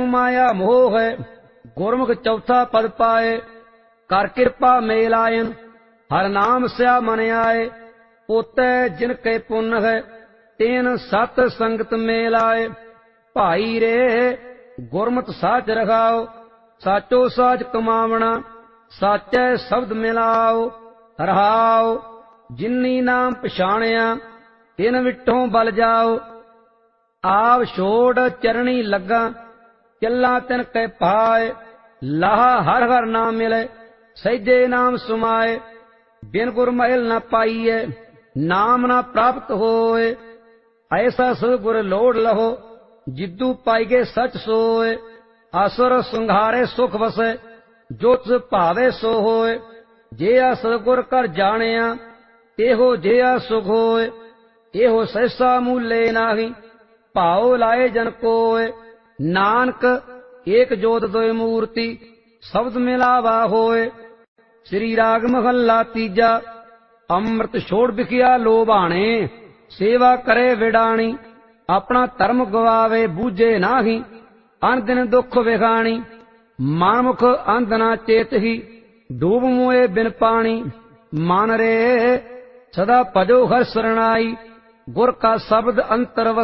माया मोह है, गुरमुख चौथा पद पाए। कर कृपा मेल आयन, हर नाम स्या मन आए। पोतै जिन के पुण्य है, तेन सत संगत मेल आए। भाई रे गुरमत साच रखाओ, साचो साच कमावना, साचै शब्द मिलाओ। रहाओ जिन्नी नाम पछाणिया, तिन विठों बल जाओ। आप छोड़ चरणी लगा, चला तिन कै पाए। लाहा हर हर नाम मिले, सैदे नाम सुमाए। बिन गुर महल न पाइए, नाम न प्राप्त होए। ऐसा सतगुर लोड़ लहो, जिद्दू पाइगे सच सोए। असुर सुंघारे सुख वसे, जो तुझ भावे सो होए। जिया सतगुर कर जानिया, तेहो जिया सुख होए। एहो सहसा मूले नाही, भाव लाए जन कोय। नानक एक जोत दोय मूर्ति, शब्द मिलावा होए। श्री राग महला तीजा। अमृत छोड़ बिखिया लोभाणे, सेवा करे विडाणी। अपना धर्म गवावे बूझे नाही, अन दिन दुख विखाणी। मनमुख अंध ना चेत ही, डूब मुए बिन पानी। मन रे सदा भजो हर सरनाई, गुर का शब्द अंतर